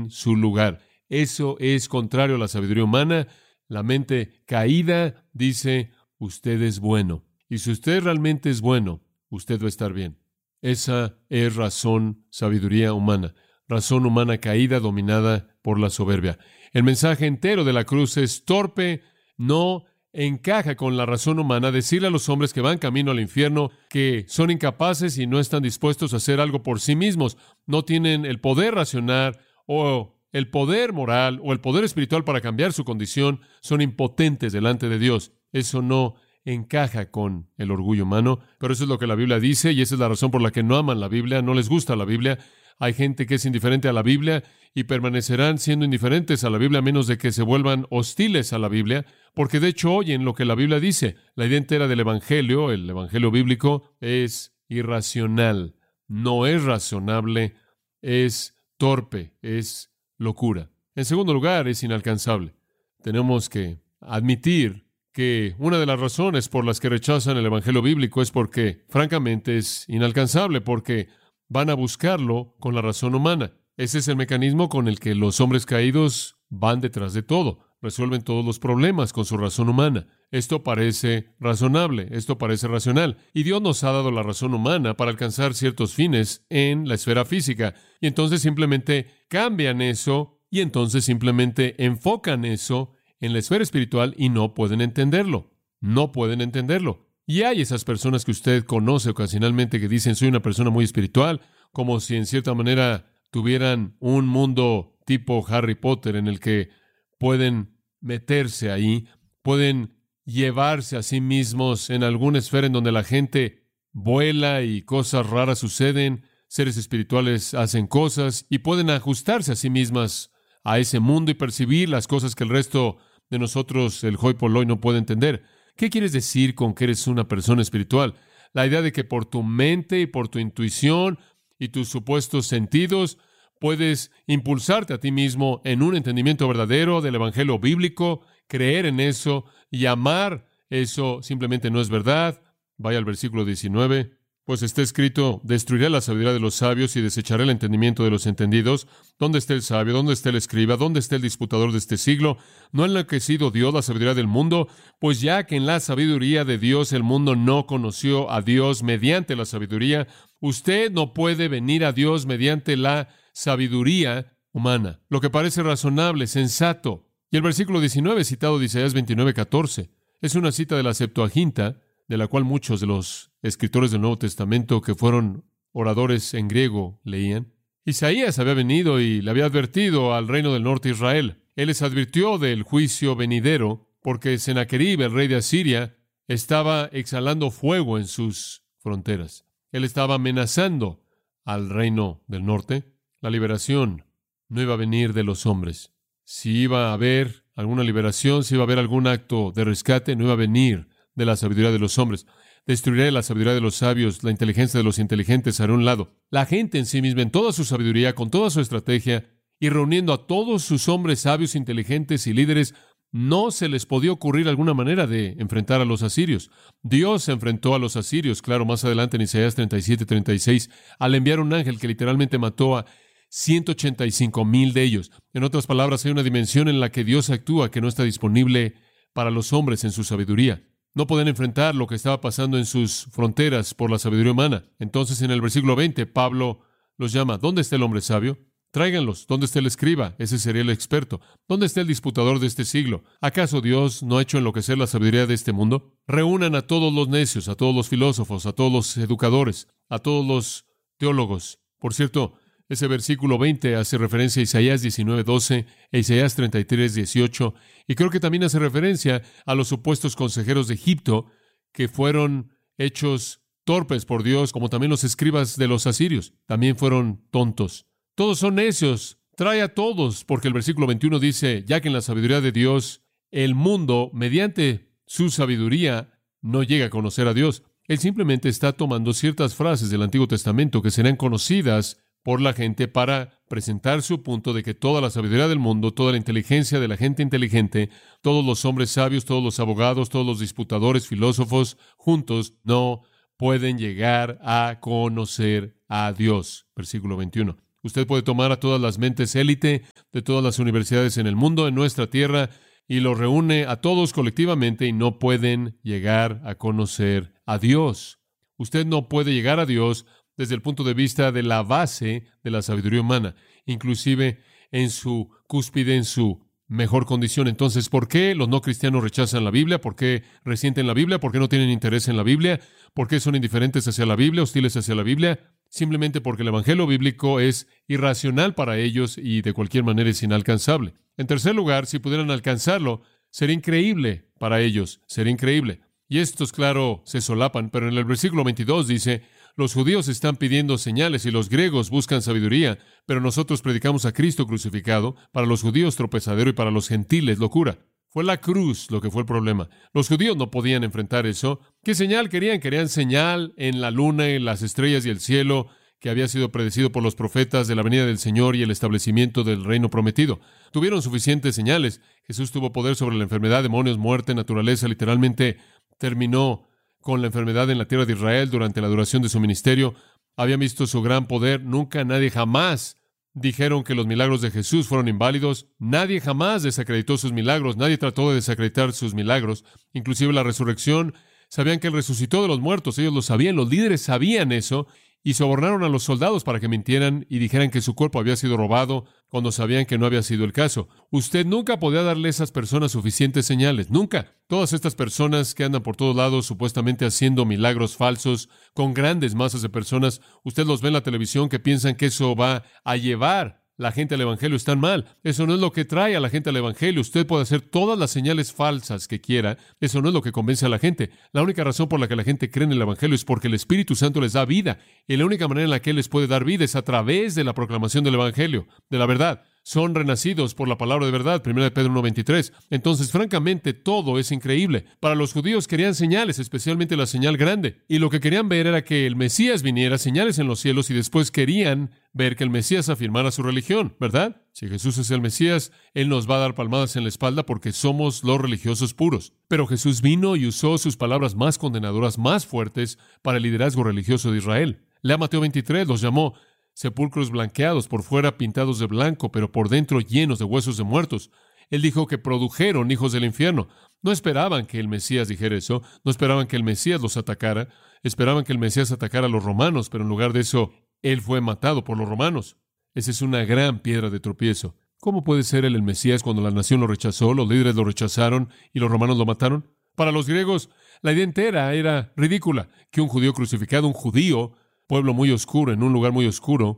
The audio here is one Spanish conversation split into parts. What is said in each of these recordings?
en su lugar. Eso es contrario a la sabiduría humana. La mente caída dice, usted es bueno. Y si usted realmente es bueno, usted va a estar bien. Esa es sabiduría humana. Razón humana caída, dominada por la soberbia. El mensaje entero de la cruz es torpe, no encaja con la razón humana decirle a los hombres que van camino al infierno que son incapaces y no están dispuestos a hacer algo por sí mismos. No tienen el poder racional o el poder moral o el poder espiritual para cambiar su condición. Son impotentes delante de Dios. Eso no encaja con el orgullo humano, pero eso es lo que la Biblia dice y esa es la razón por la que no aman la Biblia, no les gusta la Biblia. Hay gente que es indiferente a la Biblia y permanecerán siendo indiferentes a la Biblia a menos de que se vuelvan hostiles a la Biblia, porque de hecho oyen lo que la Biblia dice. La idea entera del Evangelio, el Evangelio bíblico, es irracional, no es razonable, es torpe, es locura. En segundo lugar, es inalcanzable. Tenemos que admitir que una de las razones por las que rechazan el Evangelio bíblico es porque, francamente, es inalcanzable, porque van a buscarlo con la razón humana. Ese es el mecanismo con el que los hombres caídos van detrás de todo. Resuelven todos los problemas con su razón humana. Esto parece razonable, esto parece racional. Y Dios nos ha dado la razón humana para alcanzar ciertos fines en la esfera física. Y entonces simplemente cambian eso y entonces simplemente enfocan eso en la esfera espiritual y no pueden entenderlo. No pueden entenderlo. Y hay esas personas que usted conoce ocasionalmente que dicen, soy una persona muy espiritual, como si en cierta manera tuvieran un mundo tipo Harry Potter en el que pueden meterse ahí, pueden llevarse a sí mismos en alguna esfera en donde la gente vuela y cosas raras suceden, seres espirituales hacen cosas y pueden ajustarse a sí mismas a ese mundo y percibir las cosas que el resto de nosotros, el hoi polloi, no puede entender. ¿Qué quieres decir con que eres una persona espiritual? La idea de que por tu mente y por tu intuición y tus supuestos sentidos puedes impulsarte a ti mismo en un entendimiento verdadero del Evangelio bíblico, creer en eso y amar eso simplemente no es verdad. Vaya al versículo 19. Pues está escrito, destruiré la sabiduría de los sabios y desecharé el entendimiento de los entendidos. ¿Dónde está el sabio? ¿Dónde está el escriba? ¿Dónde está el disputador de este siglo? ¿No ha enloquecido Dios la sabiduría del mundo? Pues ya que en la sabiduría de Dios el mundo no conoció a Dios mediante la sabiduría, usted no puede venir a Dios mediante la sabiduría humana. Lo que parece razonable, sensato. Y el versículo 19, citado de Isaías 29:14, es una cita de la Septuaginta, de la cual muchos de los escritores del Nuevo Testamento que fueron oradores en griego leían. Isaías había venido y le había advertido al reino del norte de Israel. Él les advirtió del juicio venidero porque Sennacherib, el rey de Asiria, estaba exhalando fuego en sus fronteras. Él estaba amenazando al reino del norte. La liberación no iba a venir de los hombres. Si iba a haber alguna liberación, si iba a haber algún acto de rescate, no iba a venir de la sabiduría de los hombres. Destruiré la sabiduría de los sabios, la inteligencia de los inteligentes haré a un lado. La gente en sí misma, en toda su sabiduría, con toda su estrategia, y reuniendo a todos sus hombres sabios, inteligentes y líderes, no se les podía ocurrir alguna manera de enfrentar a los asirios. Dios se enfrentó a los asirios, claro, más adelante en Isaías 37:36, al enviar un ángel que literalmente mató a 185,000 de ellos. En otras palabras, hay una dimensión en la que Dios actúa que no está disponible para los hombres en su sabiduría. No pueden enfrentar lo que estaba pasando en sus fronteras por la sabiduría humana. Entonces, en el versículo 20, Pablo los llama. ¿Dónde está el hombre sabio? Tráiganlos. ¿Dónde está el escriba? Ese sería el experto. ¿Dónde está el disputador de este siglo? ¿Acaso Dios no ha hecho enloquecer la sabiduría de este mundo? Reúnan a todos los necios, a todos los filósofos, a todos los educadores, a todos los teólogos. Por cierto, ese versículo 20 hace referencia a Isaías 19:12 e Isaías 33:18, y creo que también hace referencia a los supuestos consejeros de Egipto que fueron hechos torpes por Dios, como también los escribas de los asirios. También fueron tontos. Todos son necios. Trae a todos, porque el versículo 21 dice, ya que en la sabiduría de Dios, el mundo, mediante su sabiduría, no llega a conocer a Dios. Él simplemente está tomando ciertas frases del Antiguo Testamento que serán conocidas por la gente para presentar su punto de que toda la sabiduría del mundo, toda la inteligencia de la gente inteligente, todos los hombres sabios, todos los abogados, todos los disputadores, filósofos, juntos no pueden llegar a conocer a Dios. Versículo 21. Usted puede tomar a todas las mentes élite de todas las universidades en el mundo, en nuestra tierra, y los reúne a todos colectivamente y no pueden llegar a conocer a Dios. Usted no puede llegar a Dios desde el punto de vista de la base de la sabiduría humana, inclusive en su cúspide, en su mejor condición. Entonces, ¿por qué los no cristianos rechazan la Biblia? ¿Por qué resienten la Biblia? ¿Por qué no tienen interés en la Biblia? ¿Por qué son indiferentes hacia la Biblia, hostiles hacia la Biblia? Simplemente porque el evangelio bíblico es irracional para ellos y de cualquier manera es inalcanzable. En tercer lugar, si pudieran alcanzarlo, sería increíble para ellos, sería increíble. Y estos, claro, se solapan, pero en el versículo 22 dice: los judíos están pidiendo señales y los griegos buscan sabiduría, pero nosotros predicamos a Cristo crucificado, para los judíos tropezadero y para los gentiles locura. Fue la cruz lo que fue el problema. Los judíos no podían enfrentar eso. ¿Qué señal querían? Querían señal en la luna, en las estrellas y el cielo, que había sido predecido por los profetas de la venida del Señor y el establecimiento del reino prometido. Tuvieron suficientes señales. Jesús tuvo poder sobre la enfermedad, demonios, muerte, naturaleza. Literalmente terminó con la enfermedad en la tierra de Israel durante la duración de su ministerio. Habían visto su gran poder. Nunca, nadie jamás dijeron que los milagros de Jesús fueron inválidos. Nadie jamás desacreditó sus milagros. Nadie trató de desacreditar sus milagros. Inclusive la resurrección. Sabían que Él resucitó de los muertos. Ellos lo sabían. Los líderes sabían eso. Y sobornaron a los soldados para que mintieran y dijeran que su cuerpo había sido robado cuando sabían que no había sido el caso. Usted nunca podía darle a esas personas suficientes señales. Nunca. Todas estas personas que andan por todos lados supuestamente haciendo milagros falsos con grandes masas de personas, usted los ve en la televisión que piensan que eso va a llevar la gente al evangelio. Están mal. Eso no es lo que trae a la gente al evangelio. Usted puede hacer todas las señales falsas que quiera. Eso no es lo que convence a la gente. La única razón por la que la gente cree en el evangelio es porque el Espíritu Santo les da vida. Y la única manera en la que Él les puede dar vida es a través de la proclamación del evangelio, de la verdad. Son renacidos por la palabra de verdad, 1 Pedro 1:23. Entonces, francamente, todo es increíble. Para los judíos querían señales, especialmente la señal grande. Y lo que querían ver era que el Mesías viniera, señales en los cielos, y después querían ver que el Mesías afirmara su religión, ¿verdad? Si Jesús es el Mesías, Él nos va a dar palmadas en la espalda porque somos los religiosos puros. Pero Jesús vino y usó sus palabras más condenadoras, más fuertes, para el liderazgo religioso de Israel. Lea Mateo 23, los llamó sepulcros blanqueados, por fuera pintados de blanco, pero por dentro llenos de huesos de muertos. Él dijo que produjeron hijos del infierno. No esperaban que el Mesías dijera eso, no esperaban que el Mesías los atacara, esperaban que el Mesías atacara a los romanos, pero en lugar de eso, Él fue matado por los romanos. Esa es una gran piedra de tropiezo. ¿Cómo puede ser Él el Mesías cuando la nación lo rechazó, los líderes lo rechazaron y los romanos lo mataron? Para los griegos, la idea entera era ridícula, que un judío crucificado, un judío, pueblo muy oscuro, en un lugar muy oscuro,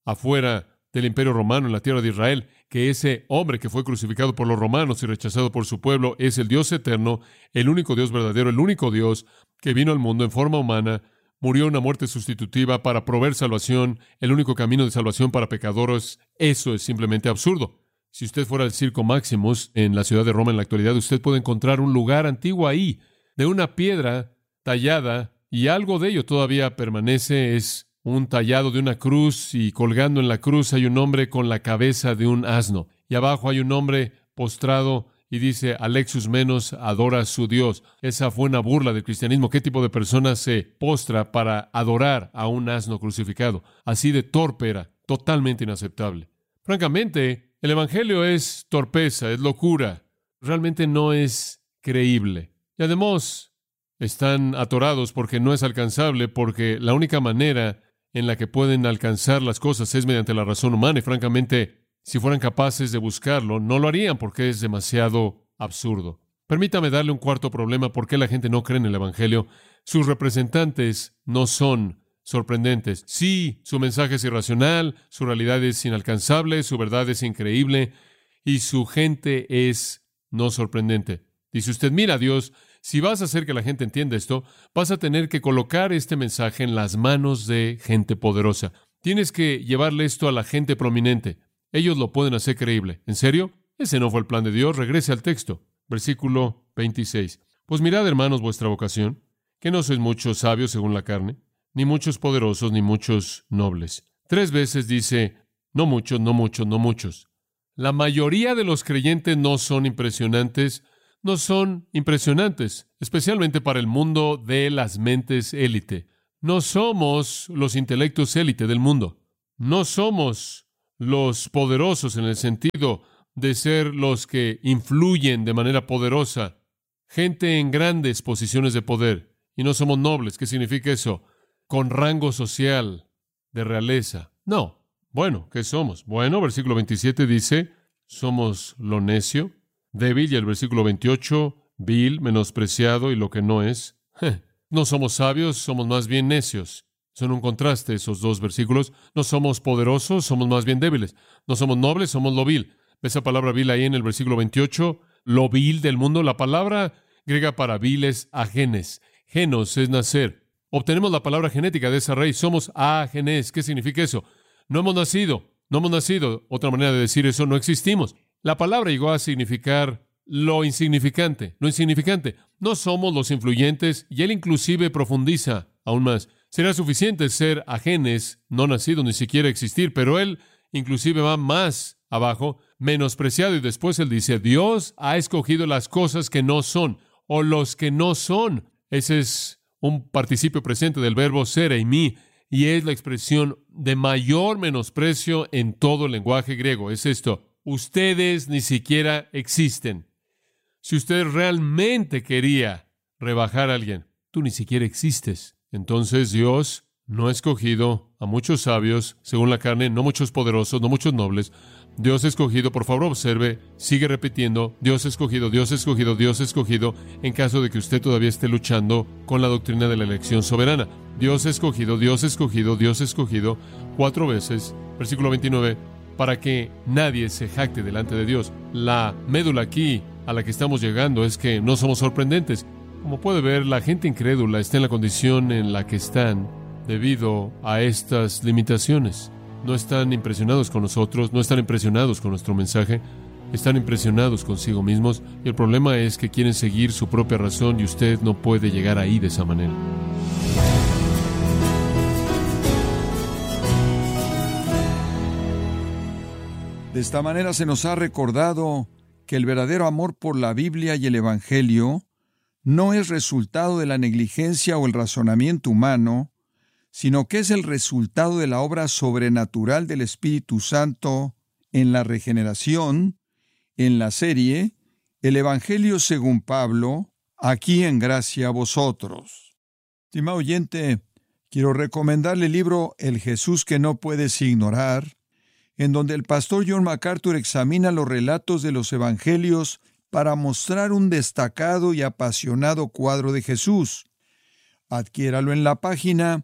afuera del imperio romano, en la tierra de Israel, que ese hombre que fue crucificado por los romanos y rechazado por su pueblo es el Dios eterno, el único Dios verdadero, el único Dios que vino al mundo en forma humana, murió una muerte sustitutiva para proveer salvación, el único camino de salvación para pecadores. Eso es simplemente absurdo. Si usted fuera al Circo Maximus en la ciudad de Roma en la actualidad, usted puede encontrar un lugar antiguo ahí, de una piedra tallada, y algo de ello todavía permanece. Es un tallado de una cruz, y colgando en la cruz hay un hombre con la cabeza de un asno. Y abajo hay un hombre postrado y dice: Alexus Menos adora a su Dios. Esa fue una burla del cristianismo. ¿Qué tipo de persona se postra para adorar a un asno crucificado? Así de torpe era, totalmente inaceptable. Francamente, el evangelio es torpeza, es locura. Realmente no es creíble. Y además, están atorados porque no es alcanzable, porque la única manera en la que pueden alcanzar las cosas es mediante la razón humana, y francamente, si fueran capaces de buscarlo, no lo harían porque es demasiado absurdo. Permítame darle un cuarto problema: ¿por qué la gente no cree en el evangelio? Sus representantes no son sorprendentes. Sí, su mensaje es irracional, su realidad es inalcanzable, su verdad es increíble, y su gente es no sorprendente. Dice usted: mira, Dios, si vas a hacer que la gente entienda esto, vas a tener que colocar este mensaje en las manos de gente poderosa. Tienes que llevarle esto a la gente prominente. Ellos lo pueden hacer creíble. ¿En serio? Ese no fue el plan de Dios. Regrese al texto. Versículo 26. Pues mirad, hermanos, vuestra vocación, que no sois muchos sabios según la carne, ni muchos poderosos, ni muchos nobles. 3 veces dice: no muchos, no muchos, no muchos. La mayoría de los creyentes no son impresionantes, especialmente para el mundo de las mentes élite. No somos los intelectos élite del mundo. No somos los poderosos en el sentido de ser los que influyen de manera poderosa, gente en grandes posiciones de poder, y no somos nobles. ¿Qué significa eso? Con rango social de realeza. No. Bueno, ¿qué somos? Bueno, versículo 27 dice, somos lo necio, débil, y el versículo 28, vil, menospreciado y lo que no es. No somos sabios, somos más bien necios. Son un contraste esos dos versículos. No somos poderosos, somos más bien débiles. No somos nobles, somos lo vil. ¿Ves esa palabra vil ahí en el versículo 28? Lo vil del mundo. La palabra griega para vil es agenes. Genos es nacer. Obtenemos la palabra genética de esa raíz. Somos agenes. ¿Qué significa eso? No hemos nacido. No hemos nacido. Otra manera de decir eso, no existimos. La palabra llegó a significar lo insignificante. Lo insignificante. No somos los influyentes, y él inclusive profundiza aún más. Será suficiente ser ajenes, no nacidos, ni siquiera existir, pero él inclusive va más abajo, menospreciado, y después él dice, Dios ha escogido las cosas que no son, o los que no son. Ese es un participio presente del verbo ser, eimi, y es la expresión de mayor menosprecio en todo el lenguaje griego. Es esto: ustedes ni siquiera existen. Si usted realmente quería rebajar a alguien, tú ni siquiera existes. Entonces Dios no ha escogido a muchos sabios, según la carne, no muchos poderosos, no muchos nobles. Dios ha escogido, por favor observe, sigue repitiendo, Dios ha escogido, Dios ha escogido, Dios ha escogido, en caso de que usted todavía esté luchando con la doctrina de la elección soberana. Dios ha escogido, Dios ha escogido, Dios ha escogido 4 veces. Versículo 29, para que nadie se jacte delante de Dios. La médula aquí a la que estamos llegando es que no somos sorprendentes. Como puede ver, la gente incrédula está en la condición en la que están debido a estas limitaciones. No están impresionados con nosotros, no están impresionados con nuestro mensaje, están impresionados consigo mismos, y el problema es que quieren seguir su propia razón, y usted no puede llegar ahí de esa manera. De esta manera se nos ha recordado que el verdadero amor por la Biblia y el Evangelio no es resultado de la negligencia o el razonamiento humano, sino que es el resultado de la obra sobrenatural del Espíritu Santo en la regeneración, en la serie El Evangelio según Pablo, aquí en Gracia a Vosotros. Estimado oyente, quiero recomendarle el libro El Jesús que no puedes ignorar, en donde el pastor John MacArthur examina los relatos de los Evangelios para mostrar un destacado y apasionado cuadro de Jesús. Adquiéralo en la página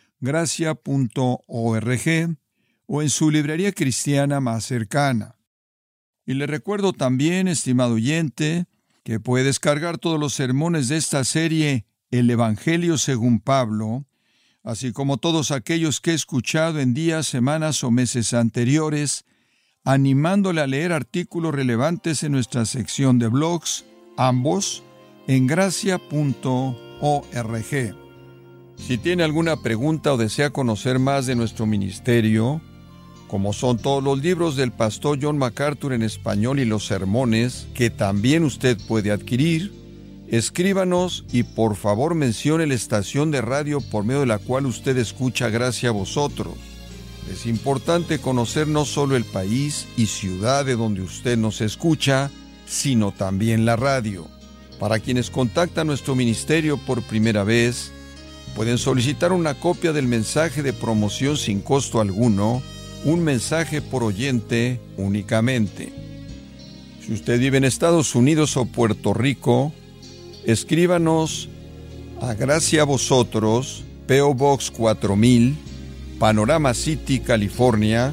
gracia.org o en su librería cristiana más cercana. Y le recuerdo también, estimado oyente, que puede descargar todos los sermones de esta serie El Evangelio según Pablo, así como todos aquellos que he escuchado en días, semanas o meses anteriores, animándole a leer artículos relevantes en nuestra sección de blogs, ambos en gracia.org. Si tiene alguna pregunta o desea conocer más de nuestro ministerio, como son todos los libros del pastor John MacArthur en español y los sermones, que también usted puede adquirir, escríbanos y por favor mencione la estación de radio por medio de la cual usted escucha Gracia a Vosotros. Es importante conocer no solo el país y ciudad de donde usted nos escucha, sino también la radio. Para quienes contactan nuestro ministerio por primera vez, pueden solicitar una copia del mensaje de promoción sin costo alguno, un mensaje por oyente únicamente. Si usted vive en Estados Unidos o Puerto Rico, escríbanos a Gracia a Vosotros, P.O. Box 4000, Panorama City, California,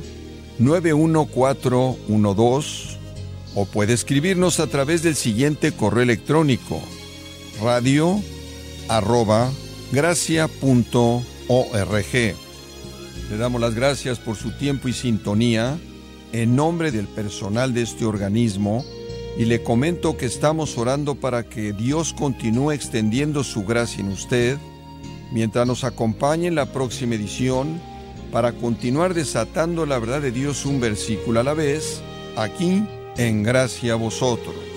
91412, o puede escribirnos a través del siguiente correo electrónico: radio@gracia.org. Le damos las gracias por su tiempo y sintonía en nombre del personal de este organismo, y le comento que estamos orando para que Dios continúe extendiendo su gracia en usted, mientras nos acompañe en la próxima edición para continuar desatando la verdad de Dios un versículo a la vez, aquí en Gracia a Vosotros.